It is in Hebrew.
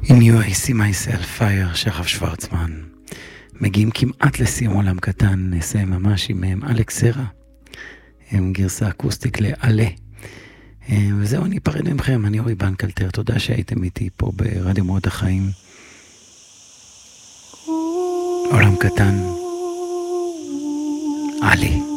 In you I see myself fire, שחף שוורצמן. מגיעים כמעט לסיום עולם קטן, נסיים ממש עם אלכס סרה, עם גרסה אקוסטית לעלה. וזהו, אני אפרד ממכם, אני אורי בנקלטר, תודה שהייתם איתי פה ברדיו מאוד החיים. עולם קטן, עלי.